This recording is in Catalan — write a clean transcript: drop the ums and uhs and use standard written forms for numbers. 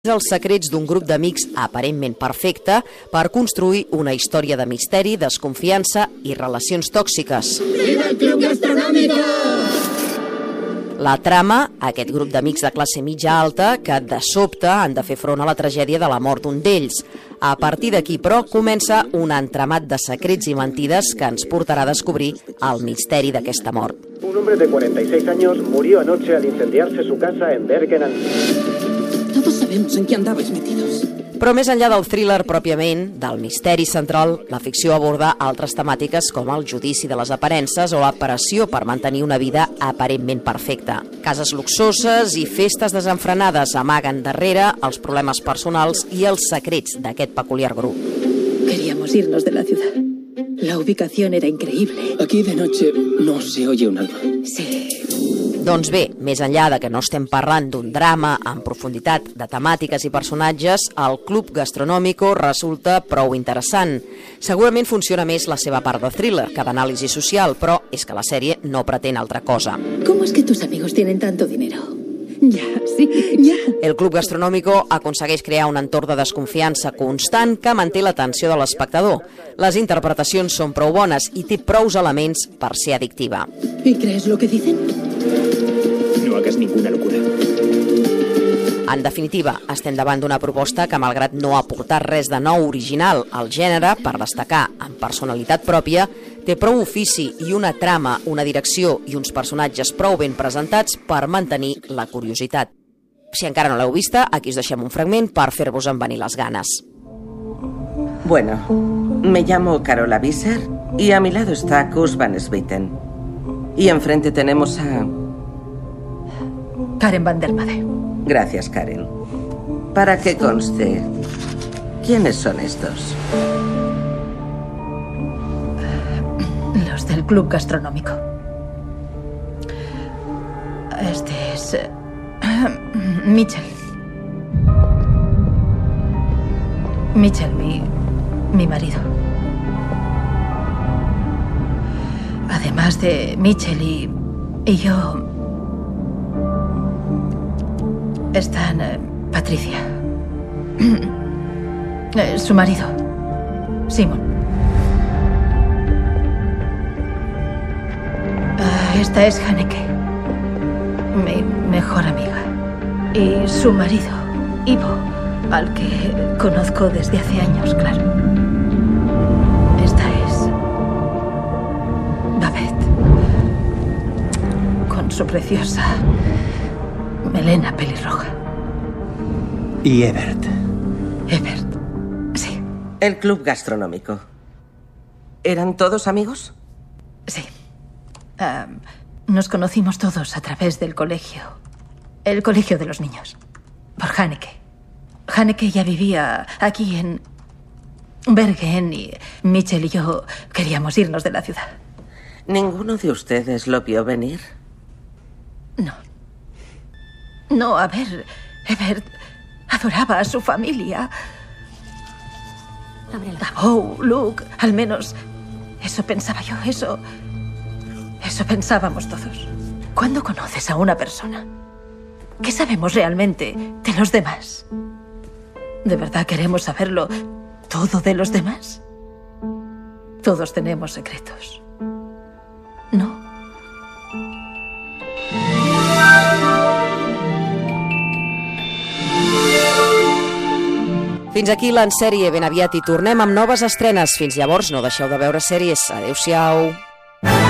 Els secrets d'un grup d'amics aparentment perfecte per construir una història de misteri, desconfiança i relacions tòxiques. Viva el Club Gastronómico! La trama, aquest grup d'amics de classe mitja alta que de sobte han de fer front a la tragèdia de la mort d'un d'ells. A partir d'aquí, però, comença un entramat de secrets i mentides que ens portarà a descobrir el misteri d'aquesta mort. Un hombre de 46 años murió anoche al incendiarse su casa en Bergen. Todos sabemos en qué andabais metidos. Però més enllà del thriller pròpiament, del misteri central, la ficció aborda altres temàtiques com el judici de les aparences o la pressió per mantenir una vida aparentment perfecta. Cases luxoses i festes desenfrenades amaguen darrere els problemes personals i els secrets d'aquest peculiar grup. Queríamos irnos de la ciudad. La ubicación era increíble. Aquí de noche no se oye un alma. Sí. Doncs bé, més enllà de que no estem parlant d'un drama en profunditat de temàtiques i personatges, el Club Gastronómico resulta prou interessant. Segurament funciona més la seva part de thriller que d'anàlisi social, però és que la sèrie no pretén altra cosa. ¿Cómo es que tus amigos tienen tanto dinero? Ya, sí, ya. El Club Gastronómico aconsegueix crear un entorn de desconfiança constant que manté l'atenció de l'espectador. Les interpretacions són prou bones i té prous elements per ser addictiva. ¿Y crees lo que dicen? No hagas ninguna locura. En definitiva, estem davant d'una proposta que, malgrat no aportar res de nou original al gènere, per destacar en personalitat pròpia, té prou ofici i una trama, una direcció i uns personatges prou ben presentats per mantenir la curiositat. Si encara no l'heu vista, aquí us deixem un fragment per fer-vos envenir les ganes. Bueno, me llamo Carola Visser y a mi lado está Kus Van Swieten. Y enfrente tenemos a... Karen Van der Made. Gracias, Karen. Para que conste, ¿quiénes son estos? Los del Club Gastronómico. Este es... Mitchell. Mitchell, mi marido. Además de Mitchell y yo... Están Patricia. Su marido, Simon. Esta es Hanneke, mi mejor amiga. Y su marido, Ivo, al que conozco desde hace años, claro. Esta es Babette, con su preciosa melena pelirroja. ¿Y Ebert? Ebert, sí. El Club Gastronómico. ¿Eran todos amigos? Sí. Nos conocimos todos a través del colegio. El colegio de los niños. Por Hanneke. Hanneke ya vivía aquí en Bergen y Mitchell y yo queríamos irnos de la ciudad. ¿Ninguno de ustedes lo vio venir? No. No, a ver, Ebert adoraba a su familia. A Bo, Luke, al menos eso pensaba yo, eso pensábamos todos. ¿Cuándo conoces a una persona? ¿Qué sabemos realmente de los demás? ¿De verdad queremos saberlo todo de los demás? Todos tenemos secretos, ¿no? Fins aquí l'ensèrie, ben aviat i tornem amb noves estrenes. Fins llavors, no deixeu de veure sèries. Adéu-siau.